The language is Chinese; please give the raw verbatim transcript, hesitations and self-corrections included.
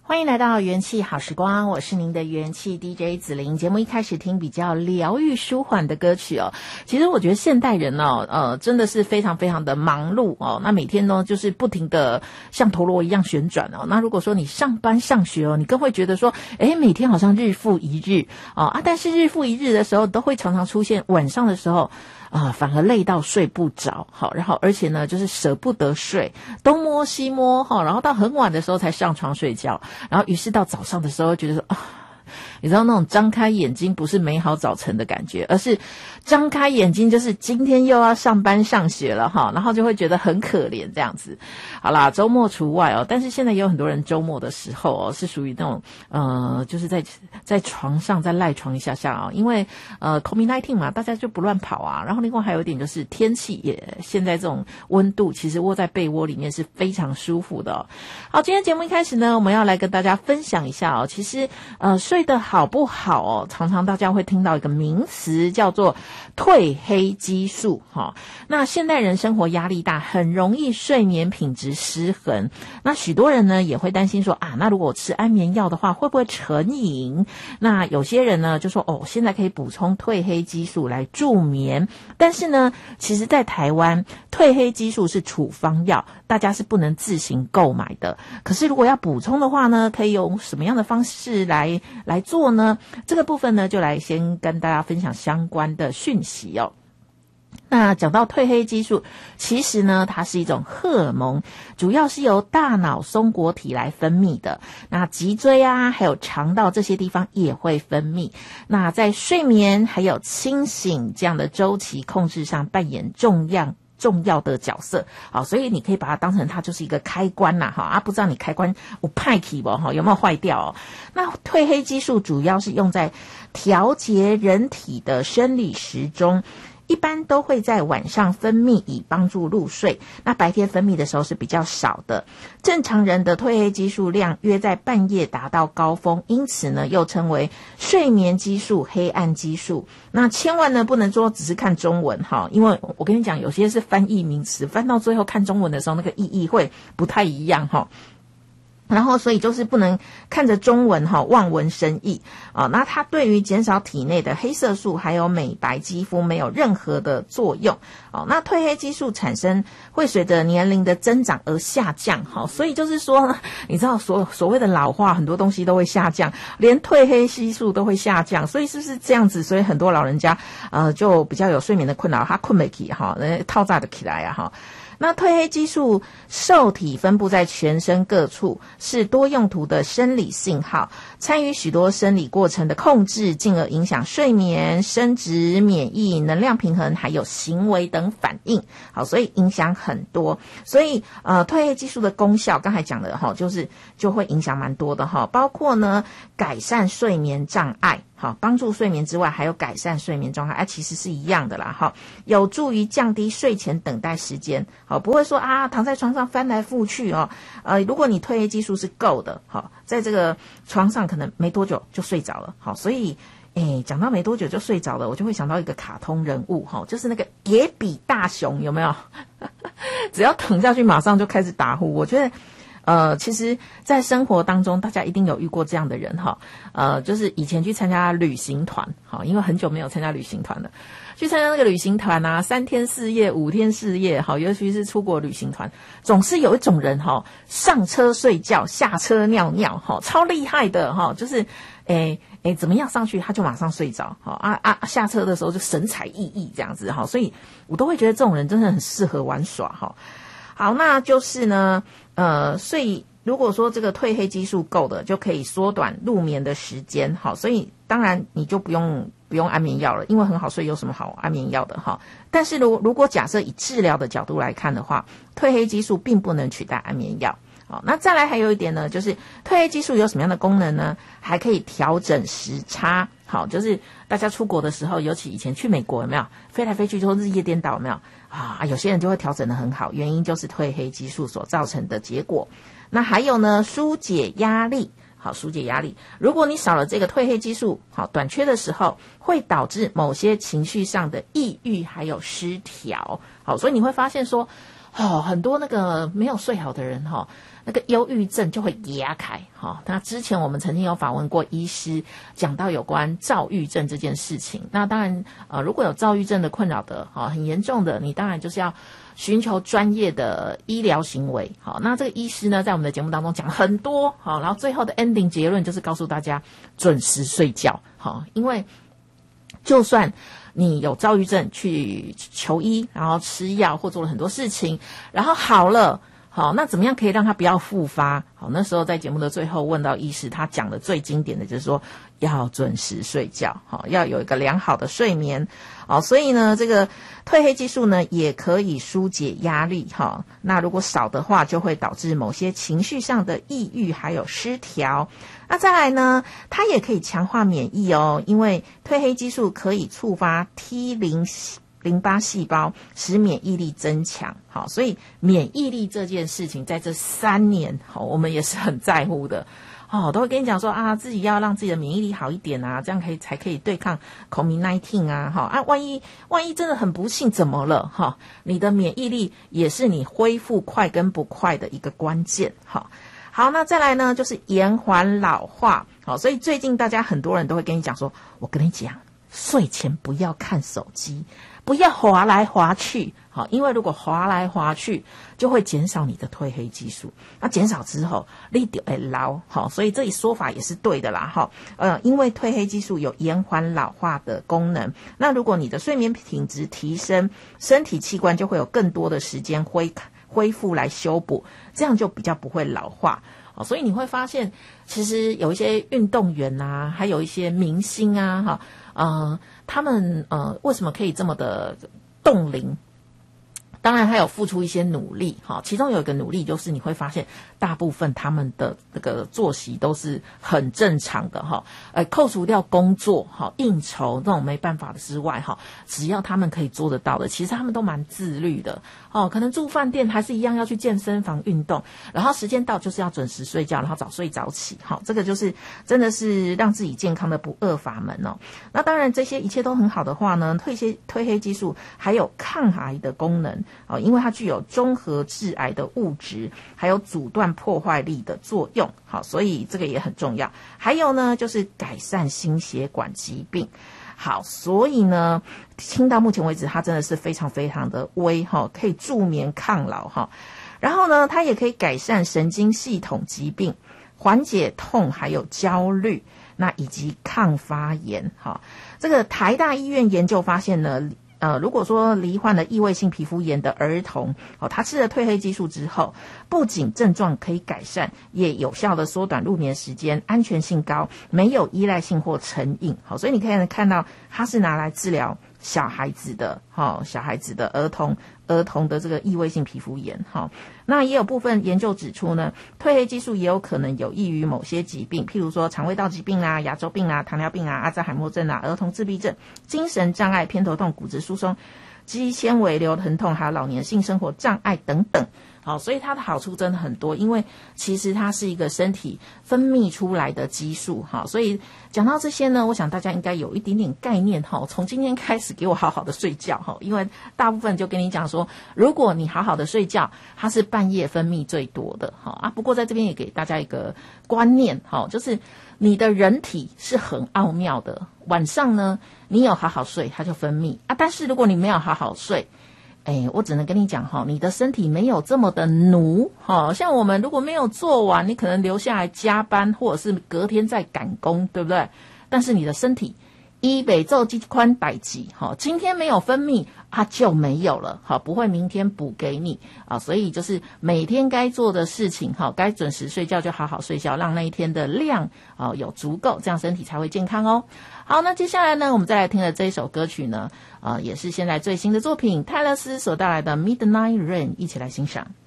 欢迎来到元气好时光，我是您的元气 D J 子琳。节目一开始听比较疗愈舒缓的歌曲哦。其实我觉得现代人哦，呃，真的是非常非常的忙碌哦。那每天呢，就是不停的像陀螺一样旋转哦。那如果说你上班上学哦，你更会觉得说，诶，每天好像日复一日哦啊。但是日复一日的时候，都会常常出现晚上的时候。啊、呃，反而累到睡不着，好，然后而且呢，就是舍不得睡，东摸西摸，哈，然后到很晚的时候才上床睡觉，然后于是到早上的时候觉得说啊。你知道那种张开眼睛不是美好早晨的感觉，而是张开眼睛就是今天又要上班上学了哈，然后就会觉得很可怜这样子。好啦，周末除外哦，但是现在也有很多人周末的时候哦，是属于那种呃，就是在在床上再赖床一下下啊、哦，因为呃 COVID 十九 嘛，大家就不乱跑啊。然后另外还有一点就是天气也现在这种温度，其实窝在被窝里面是非常舒服的哦。好，今天节目一开始呢，我们要来跟大家分享一下哦，其实呃睡得好不好哦？常常大家会听到一个名词叫做褪黑激素哈、哦。那现代人生活压力大，很容易睡眠品质失衡。那许多人呢也会担心说啊，那如果我吃安眠药的话，会不会成瘾？那有些人呢就说哦，现在可以补充褪黑激素来助眠。但是呢，其实在台湾，褪黑激素是处方药，大家是不能自行购买的。可是如果要补充的话呢，可以用什么样的方式来来做呢？这个部分呢，就来先跟大家分享相关的讯息哦。那讲到褪黑激素，其实呢，它是一种荷尔蒙，主要是由大脑松果体来分泌的。那脊椎啊，还有肠道这些地方也会分泌。那在睡眠还有清醒这样的周期控制上扮演重要重要的角色。好，所以你可以把它当成它就是一个开关啦，哈啊，不知道你开关有派气不哈，有没有坏掉哦？那褪黑激素主要是用在调节人体的生理时钟。一般都会在晚上分泌以帮助入睡，那白天分泌的时候是比较少的。正常人的褪黑激素量约在半夜达到高峰，因此呢又称为睡眠激素、黑暗激素。那千万呢不能说只是看中文哈，因为我跟你讲有些是翻译名词，翻到最后看中文的时候那个意义会不太一样哈。然后所以就是不能看着中文哈望文生义啊，那它对于减少体内的黑色素还有美白肌肤没有任何的作用哦。那褪黑激素产生会随着年龄的增长而下降哈，所以就是说你知道所所谓的老化很多东西都会下降，连褪黑激素都会下降，所以是不是这样子？所以很多老人家呃就比较有睡眠的困扰，他困不起哈，套炸的起来啊哈。那褪黑激素受体分布在全身各处，是多用途的生理信号，参与许多生理过程的控制，进而影响睡眠、生殖、免疫、能量平衡，还有行为等反应。好，所以影响很多。所以呃，褪黑激素的功效，刚才讲的哈，就是就会影响蛮多的哈，包括呢改善睡眠障碍。好，帮助睡眠之外，还有改善睡眠状态，哎，其实是一样的啦。哈，有助于降低睡前等待时间。好，不会说啊，躺在床上翻来覆去哦。呃，如果你褪黑激素是够的，好，在这个床上可能没多久就睡着了。好，所以，哎，讲到没多久就睡着了，我就会想到一个卡通人物，哈，就是那个野比大雄，有没有？只要躺下去，马上就开始打呼。我觉得。呃，其实在生活当中大家一定有遇过这样的人哈，呃，就是以前去参加旅行团，好，因为很久没有参加旅行团了，去参加那个旅行团啊，三天四夜、五天四夜，好，尤其是出国旅行团，总是有一种人哈，上车睡觉，下车尿尿，哈，超厉害的哈，就是诶诶怎么样上去他就马上睡着，好啊啊，下车的时候就神采奕奕这样子哈，所以我都会觉得这种人真的很适合玩耍哈。好，那就是呢，呃，所以如果说这个褪黑激素够的，就可以缩短入眠的时间，好，所以当然你就不用不用安眠药了，因为很好睡，有什么好安眠药的哈？但是如如果假设以治疗的角度来看的话，褪黑激素并不能取代安眠药。好，那再来还有一点呢，就是褪黑激素有什么样的功能呢？还可以调整时差。好，就是大家出国的时候，尤其以前去美国有没有飞来飞去就日夜颠倒有没有啊？有些人就会调整得很好，原因就是褪黑激素所造成的结果。那还有呢，疏解压力。好，疏解压力。如果你少了这个褪黑激素，好，短缺的时候，会导致某些情绪上的抑郁还有失调。好，所以你会发现说， 哦，很多那个没有睡好的人哈、哦，那个忧郁症就会压开哈、哦。那之前我们曾经有访问过医师，讲到有关躁郁症这件事情。那当然呃，如果有躁郁症的困扰的哈、哦，很严重的，你当然就是要寻求专业的医疗行为。好，那这个医师呢，在我们的节目当中讲很多，好，然后最后的 ending 结论就是告诉大家准时睡觉。好，因为就算你有躁郁症去求医，然后吃药或做了很多事情，然后好了，好，那怎么样可以让他不要复发？好，那时候在节目的最后问到医师，他讲的最经典的就是说要准时睡觉，好，要有一个良好的睡眠。好，所以呢，这个褪黑激素呢也可以疏解压力哈。那如果少的话，就会导致某些情绪上的抑郁还有失调。那再来呢，它也可以强化免疫哦，因为褪黑激素可以触发 T 零淋巴细胞，使免疫力增强。好，所以免疫力这件事情，在这三年，好，我们也是很在乎的。哦，都会跟你讲说啊，自己要让自己的免疫力好一点啊，这样可以才可以对抗 COVID 十九 啊，哈啊，万一万一真的很不幸怎么了哈？你的免疫力也是你恢复快跟不快的一个关键哈。好，那再来呢，就是延缓老化。好，所以最近大家很多人都会跟你讲说，我跟你讲，睡前不要看手机，不要滑来滑去。好，因为如果滑来滑去，就会减少你的褪黑激素。那减少之后，你就会老。好，所以这里说法也是对的啦。哈，呃，因为褪黑激素有延缓老化的功能。那如果你的睡眠品质提升，身体器官就会有更多的时间恢恢复来修补，这样就比较不会老化。哦，所以你会发现，其实有一些运动员啊，还有一些明星啊，哈，呃，他们呃为什么可以这么的冻龄？当然还有付出一些努力哈，其中有一个努力就是你会发现大部分他们的这个作息都是很正常的哈，呃扣除掉工作哈应酬那种没办法的之外哈，只要他们可以做得到的，其实他们都蛮自律的哦。可能住饭店还是一样要去健身房运动，然后时间到就是要准时睡觉，然后早睡早起哈，这个就是真的是让自己健康的不二法门哦。那当然这些一切都很好的话呢，褪些褪黑激素还有抗癌的功能。哦，因为它具有中和致癌的物质，还有阻断破坏力的作用，好，所以这个也很重要。还有呢，就是改善心血管疾病。好，所以呢，听到目前为止，它真的是非常非常的威哈，可以助眠抗老哈。然后呢，它也可以改善神经系统疾病，缓解痛，还有焦虑，那以及抗发炎哈。这个台大医院研究发现呢。呃，如果说罹患了异位性皮肤炎的儿童，哦，他吃了褪黑激素之后，不仅症状可以改善，也有效的缩短入眠时间，安全性高，没有依赖性或成瘾。好，所以你可以看到，它是拿来治疗小孩子的，哈、哦，小孩子的儿童儿童的这个异位性皮肤炎，哈、哦。那也有部分研究指出呢，褪黑激素也有可能有益于某些疾病，譬如说肠胃道疾病啊、牙周病啊、糖尿病啊、阿兹海默症啊、儿童自闭症、精神障碍、偏头痛、骨质疏松、肌纤维瘤疼痛，还有老年性生活障碍等等。好，所以它的好处真的很多，因为其实它是一个身体分泌出来的激素。好，所以讲到这些呢，我想大家应该有一点点概念哈。从今天开始给我好好的睡觉哈，因为大部分就跟你讲说，如果你好好的睡觉，它是半夜分泌最多的哈啊。不过在这边也给大家一个观念哈，就是你的人体是很奥妙的，晚上呢你有好好睡，它就分泌啊。但是如果你没有好好睡，哎，我只能跟你讲哈，你的身体没有这么的奴哈。像我们如果没有做完，你可能留下来加班，或者是隔天再赶工，对不对？但是你的身体一北昼肌宽百级哈，今天没有分泌啊就没有了，好，不会明天补给你啊。所以就是每天该做的事情哈，该准时睡觉就好好睡觉，让那一天的量啊有足够，这样身体才会健康哦。好，那接下来呢，我们再来听的这一首歌曲呢，呃，也是现在最新的作品，泰勒斯所带来的《Midnight Rain》，一起来欣赏。